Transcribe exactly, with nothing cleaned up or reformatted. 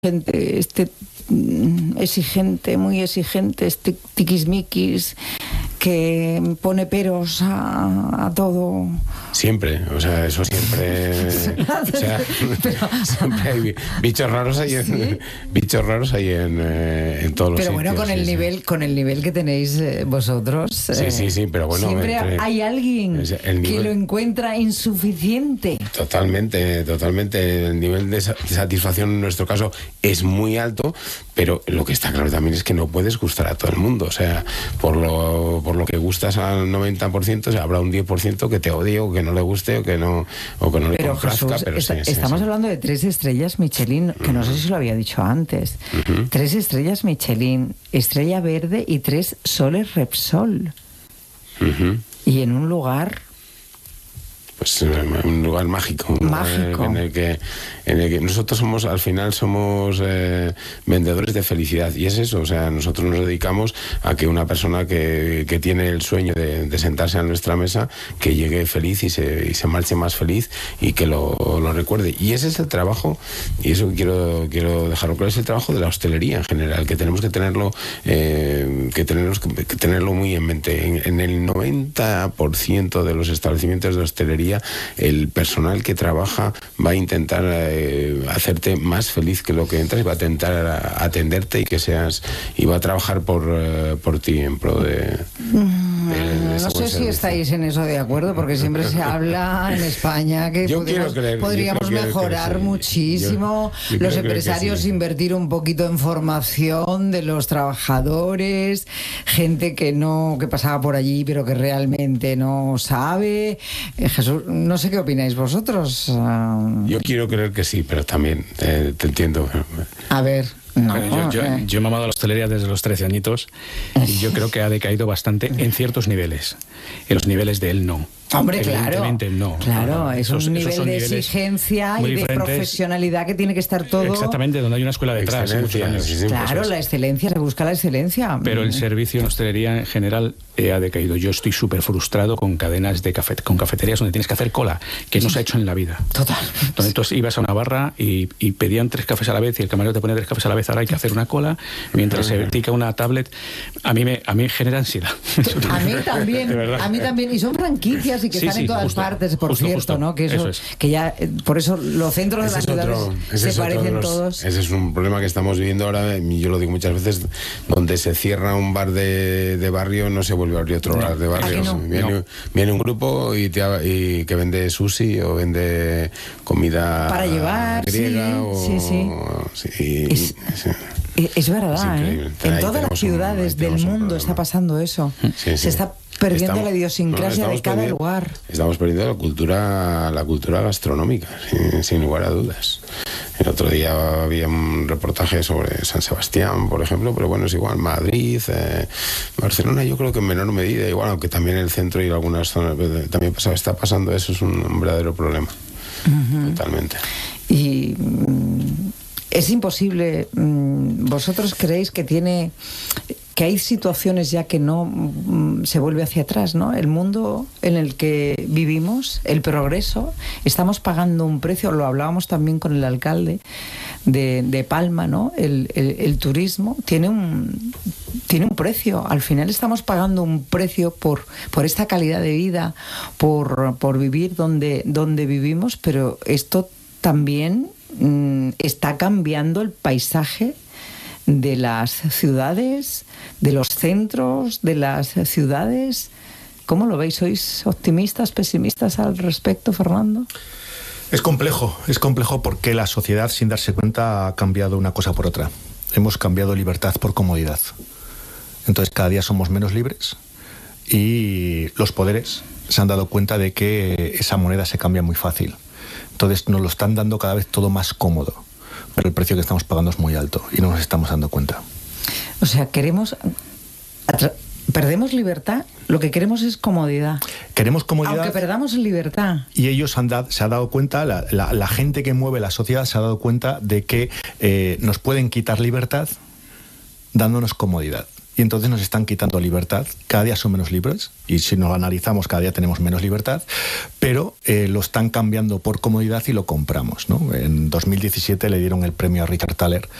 gente, este exigente, muy exigente, este tiquismiquis que pone peros a, a todo. Siempre, o sea, eso siempre. O sea, pero, siempre hay bichos raros ahí en, ¿sí? bichos raros ahí en, eh, en todos los Pero sitios. bueno, con sí, el sí. nivel, con el nivel que tenéis eh, vosotros. Sí, eh, sí, sí, pero bueno. Siempre entre, hay alguien nivel, que lo encuentra insuficiente. Totalmente, totalmente. El nivel de satisfacción en nuestro caso es muy alto, pero lo que está claro también es que no puedes gustar a todo el mundo. O sea, por lo, por lo que gustas al noventa por ciento, o sea, habrá un diez por ciento que te odie o que no le guste o que no, o que no pero le complazca. Jesús, pero está, sí, sí, estamos sí. hablando de tres estrellas Michelin, que uh-huh. no sé si lo había dicho antes. Uh-huh. Tres estrellas Michelin, estrella verde y tres soles Repsol. Uh-huh. Y en un lugar... Pues un lugar mágico, mágico. En, el que, en el que nosotros somos, al final somos eh, vendedores de felicidad, y es eso, o sea, nosotros nos dedicamos a que una persona que, que tiene el sueño de, de sentarse a nuestra mesa, que llegue feliz y se, y se marche más feliz y que lo, lo recuerde. Y ese es el trabajo, y eso quiero, quiero dejarlo claro, es el trabajo de la hostelería en general, que tenemos que tenerlo, eh, que tenemos que, que tenerlo muy en mente. En, en el noventa por ciento de los establecimientos de hostelería, el personal que trabaja va a intentar eh, hacerte más feliz que lo que entras y va a intentar atenderte y que seas y va a trabajar por, uh, por ti en pro de, de, de no sé si estáis en eso de acuerdo, porque siempre se habla en España que yo podríamos, creer, podríamos yo mejorar que sí. muchísimo, yo, yo los empresarios sí. invertir un poquito en formación de los trabajadores, gente que no que pasaba por allí pero que realmente no sabe. eh, Jesús, no sé qué opináis vosotros. Uh... Yo quiero creer que sí, pero también eh, te entiendo. A ver. No, bueno, yo, yo, eh. yo he mamado a la hostelería desde los trece añitos y yo creo que ha decaído bastante en ciertos niveles. En los niveles de él no. Hombre, claro. No. Claro, es esos, un nivel de exigencia y de diferentes. Profesionalidad que tiene que estar todo. Exactamente, donde hay una escuela detrás. Muchos años. Sí, sí, claro, la excelencia, se busca la excelencia. Pero el servicio en hostelería en general eh, ha decaído. Yo estoy súper frustrado con cadenas de café, con cafeterías donde tienes que hacer cola, que no se ha hecho en la vida. Total. Donde tú ibas a una barra y, y pedían tres cafés a la vez y el camarero te ponía tres cafés a la vez, ahora hay que hacer una cola mientras se tica una tablet. A mí me, a mí genera ansiedad. A mí también, a mí también. Y son franquicias y que sí, están sí, en todas justo, partes, por justo, cierto, justo. ¿no? Que eso, eso es. que ya, por eso los centros ese de las ciudades otro, se parecen los, todos. Ese es un problema que estamos viviendo ahora, y yo lo digo muchas veces, donde se cierra un bar de, de barrio, no se vuelve a abrir otro no. bar de barrio. No? Viene, no. viene un grupo y, te, y que vende sushi o vende comida para llevar, griega sí, o, sí, sí. sí, es, sí. Es verdad, es ¿eh? En ahí todas las ciudades un, del mundo está pasando eso. Sí, sí. Se está perdiendo estamos, la idiosincrasia no, de cada lugar. Estamos perdiendo la cultura, la cultura gastronómica, sin, sin lugar a dudas. El otro día había un reportaje sobre San Sebastián, por ejemplo, pero bueno, es igual, Madrid, eh, Barcelona, yo creo que en menor medida, igual, aunque también el centro y algunas zonas, también pasa, está pasando eso, es un, un verdadero problema. Uh-huh. Totalmente. Y es imposible, ¿vosotros creéis que tiene... que hay situaciones ya que no mm, se vuelve hacia atrás, ¿no? El mundo en el que vivimos, el progreso, estamos pagando un precio, lo hablábamos también con el alcalde de, de Palma, ¿no? El, el, el turismo tiene un, tiene un precio, al final estamos pagando un precio por, por esta calidad de vida, por, por vivir donde, donde vivimos, pero esto también mm, está cambiando el paisaje de las ciudades, de los centros de las ciudades. ¿Cómo lo veis? ¿Sois optimistas, pesimistas al respecto, Fernando? Es complejo, es complejo porque la sociedad, sin darse cuenta, ha cambiado una cosa por otra. Hemos cambiado libertad por comodidad. Entonces cada día somos menos libres y los poderes se han dado cuenta de que esa moneda se cambia muy fácil. Entonces nos lo están dando cada vez todo más cómodo, pero el precio que estamos pagando es muy alto y no nos estamos dando cuenta. O sea, queremos... Atra- perdemos libertad, lo que queremos es comodidad. Queremos comodidad. Aunque perdamos libertad. Y ellos han dado, se ha dado cuenta, la, la, la gente que mueve la sociedad se ha dado cuenta de que eh, nos pueden quitar libertad dándonos comodidad. Y y entonces nos están quitando libertad. Cada día son menos libres, y si nos lo analizamos, cada día tenemos menos libertad, pero eh, lo están cambiando por comodidad y lo compramos, ¿no? En dos mil diecisiete le dieron el premio a Richard Thaler